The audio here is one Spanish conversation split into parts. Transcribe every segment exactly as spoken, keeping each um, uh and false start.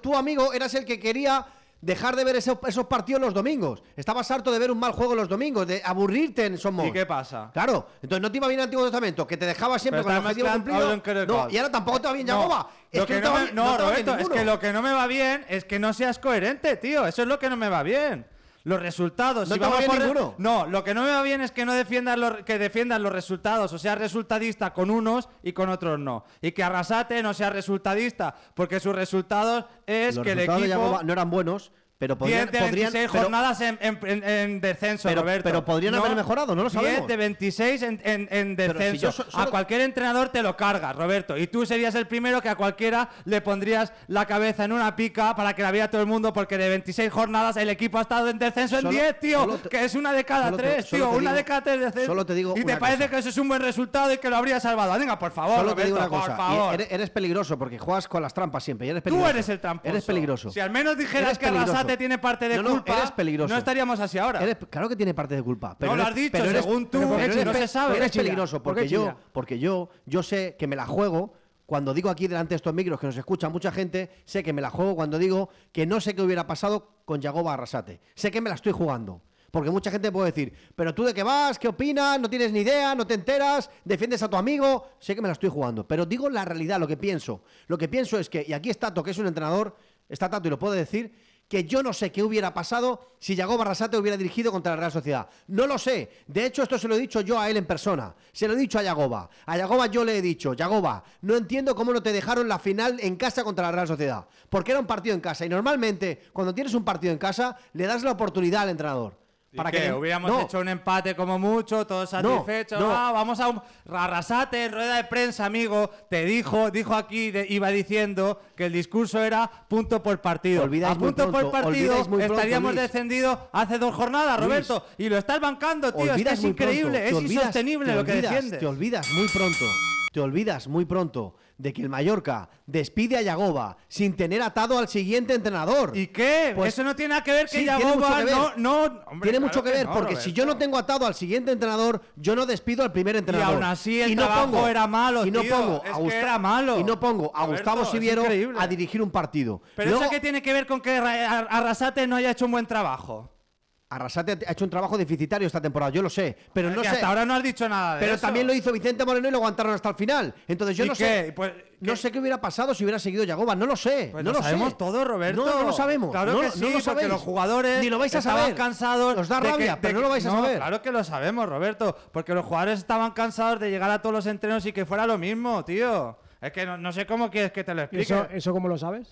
tú, amigo, eras el que quería dejar de ver ese, esos partidos los domingos. Estabas harto de ver un mal juego los domingos, de aburrirte en Somos. ¿Y qué pasa? Claro, entonces no te iba bien el Antiguo Testamento, que te dejaba siempre Pero con el objetivo cumplido. No, y ahora tampoco te va bien Yagoba. No, es que, que no, no, te va me, bien, no, no te va bien Roberto, es ninguno. que lo que no me va bien es que no seas coherente, tío. Eso es lo que no me va bien. Los resultados. No si te va vamos bien por ninguno. No, lo que no me va bien es que no defiendas los, que defiendas los resultados, o sea, resultadista con unos y con otros no. Y que Arrasate no sea resultadista, porque sus resultados es Los que el resultados de equipo Yagoba no eran buenos, pero podrían, diez de podrían veintiséis pero, jornadas en, en, en, en descenso, pero, Roberto. pero podrían no, haber mejorado, no lo sabemos. diez de veintiséis en, en, en Pero descenso. si yo so- solo- A cualquier entrenador te lo cargas, Roberto. Y tú serías el primero que a cualquiera le pondrías la cabeza en una pica para que la viera todo el mundo, porque de veintiséis jornadas el equipo ha estado en descenso en Solo- diez, tío. solo te- que es una de cada solo te- tres, solo tío. te Una digo- de cada tres de descenso. solo te digo y te una parece cosa. que eso es un buen resultado y que lo habría salvado. Venga, por favor, Solo te digo Roberto, una cosa, por favor. y eres, eres peligroso porque juegas con las trampas siempre y eres Tú peligroso. eres el tramposo. Eres peligroso. Si al menos dijeras Eres que peligroso. Arrasate tiene parte de No, no, culpa, eres peligroso. no estaríamos así ahora. Eres- claro que tiene parte de culpa. Pero No lo eres- has dicho, pero eres- según tú, pero no eres, se sabe. Eres chilla? peligroso ¿Por qué porque yo, chilla? porque yo, yo sé que me la juego. Cuando digo aquí delante de estos micros que nos escucha mucha gente, sé que me la juego cuando digo que no sé qué hubiera pasado con Yagoba Arrasate. Sé que me la estoy jugando. Porque mucha gente puede decir, pero tú de qué vas, qué opinas, no tienes ni idea, no te enteras, defiendes a tu amigo. Sé que me la estoy jugando, pero digo la realidad, lo que pienso. Lo que pienso es que, y aquí está Tato, que es un entrenador, está Tato y lo puede decir, que yo no sé qué hubiera pasado si Yagoba Arrasate hubiera dirigido contra la Real Sociedad. No lo sé. De hecho, esto se lo he dicho yo a él en persona. Se lo he dicho a Yagoba. A Yagoba yo le he dicho, Yagoba, no entiendo cómo no te dejaron la final en casa contra la Real Sociedad. Porque era un partido en casa. Y normalmente, cuando tienes un partido en casa, le das la oportunidad al entrenador. Para ¿Para que qué? hubiéramos No. hecho un empate como mucho, todos satisfechos. no. Ah, vamos a un Arrasate en rueda de prensa, amigo. Te dijo, dijo aquí, de- iba diciendo que el discurso era punto por partido. Olvidáis a muy punto pronto, por partido olvidáis muy pronto, estaríamos Luis. descendidos hace dos jornadas, Luis. Roberto. Y lo estás bancando, tío. Es que Olvidas es muy increíble, pronto, es te olvidas- insostenible te lo que olvidas, defiendes. Te olvidas muy pronto, te olvidas muy pronto de que el Mallorca despide a Yagoba sin tener atado al siguiente entrenador. ¿Y qué? Pues- Eso no tiene nada que ver que Sí, tiene Yagoba mucho que ver. no, no, hombre, Tiene claro mucho que ver, no, porque Roberto. si yo no tengo atado al siguiente entrenador, yo no despido al primer entrenador. aún así el no trabajo era malo, y no tío. pongo Es a que Gustavo, era malo. Y no pongo a Roberto, Gustavo es Siviero increíble. a dirigir un partido. Pero Luego, eso qué tiene que ver con que Ra- Arrasate no haya hecho un buen trabajo. Arrasate ha hecho un trabajo deficitario esta temporada, yo lo sé, pero no Que sé. hasta ahora no has dicho nada de Pero eso. también lo hizo Vicente Moreno y lo aguantaron hasta el final. Entonces yo ¿Y no qué? sé. Pues, no ¿qué? sé qué hubiera pasado si hubiera seguido Yagoba, no lo sé. Pues no lo lo sabemos sé. todo, Roberto. No, no lo sabemos. Claro no, que no sí, lo porque sabéis. los jugadores Ni lo vais a estaban saber. cansados. Os da de rabia, que- pero de no lo que- vais a no, saber. Claro que lo sabemos, Roberto. Porque los jugadores estaban cansados de llegar a todos los entrenos y que fuera lo mismo, tío. Es que no, no sé cómo quieres que te lo ¿Y explique. eso, ¿Eso cómo lo sabes?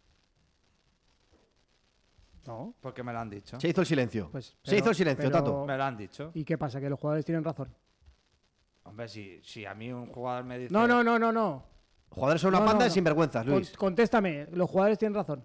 No. Porque me lo han dicho. Se hizo el silencio. Pues, Se pero- hizo el silencio, pero- Tato. Me lo han dicho. ¿Y qué pasa? ¿Que los jugadores tienen razón? Hombre, si, si a mí un jugador me dice... No, no, no, no, no. Jugadores son una No, panda no, de no. sinvergüenzas, Luis. Con- contéstame, los jugadores tienen razón.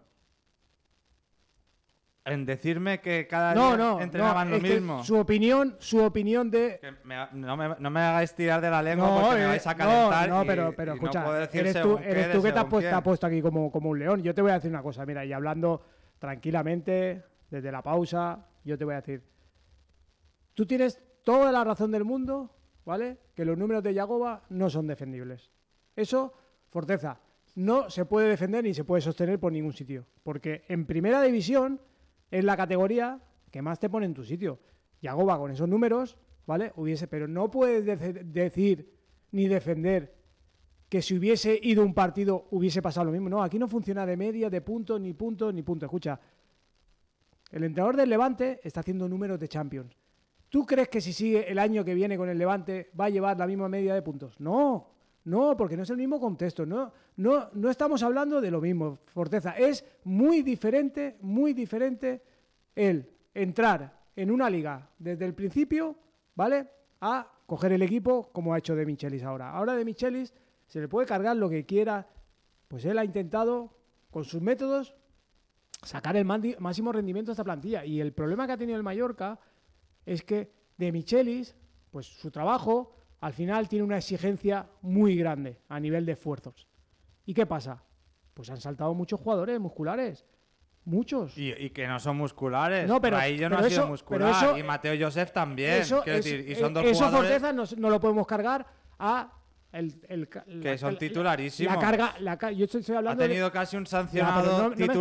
En decirme que cada No, día no, entrenaban no, lo es que mismo. su opinión, su opinión de Que me- no, me, no me hagáis tirar de la lengua no, porque me eh, vais a no, calentar. no, y- pero, pero y no escucha, puedo decir eres tú, según eres qué tú de que te has, según puesto, te quién. has puesto aquí como, como un león. Yo te voy a decir una cosa, mira, y hablando tranquilamente desde la pausa, yo te voy a decir, tú tienes toda la razón del mundo, ¿vale? Que los números de Yagoba no son defendibles. Eso, Forteza, no se puede defender ni se puede sostener por ningún sitio, porque en primera división es la categoría que más te pone en tu sitio. Yagoba con esos números, ¿vale? Hubiese, pero no puedes de- decir ni defender que si hubiese ido un partido hubiese pasado lo mismo. No, aquí no funciona de media, de punto, ni punto, ni punto. Escucha, el entrenador del Levante está haciendo números de Champions. ¿Tú crees que si sigue el año que viene con el Levante va a llevar la misma media de puntos? No, no, porque no es el mismo contexto. No, no, no estamos hablando de lo mismo, Forteza. Es muy diferente, muy diferente el entrar en una liga desde el principio, ¿vale? A coger el equipo como ha hecho De Michelis ahora. Ahora De Michelis se le puede cargar lo que quiera, pues él ha intentado con sus métodos sacar el mandi- máximo rendimiento a esta plantilla. Y el problema que ha tenido el Mallorca es que De Michelis, pues su trabajo al final tiene una exigencia muy grande a nivel de esfuerzos. ¿Y qué pasa? Pues han saltado muchos jugadores musculares. Muchos. Y, y que no son musculares. No, pero- Raillo no pero ha sido eso- muscular. pero eso- y Mateo Joseph también. Eso, quiero es- decir, y son dos eso jugadores Forteza no, no lo podemos cargar a el, el- que son la- titularísimos. La carga, la, ca- yo estoy, estoy Ha hablando de- tenido casi un Ya, pero sancionado no- no me titular.